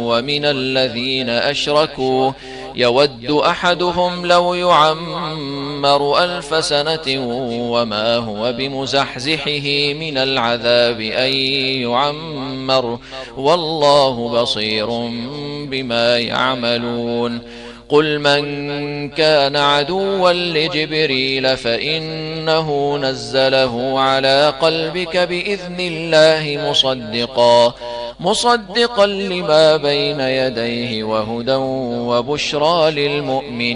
ومن الذين أشركوا يود أحدهم لو يعمر 1000 سنة وما هو بمزحزحه من العذاب أن يعمر والله بصير بما يعملون قل من كان عدوا لجبريل فإنه نزله على قلبك بإذن الله مصدقا لما بين يديه وهدى وبشرى للمؤمنين.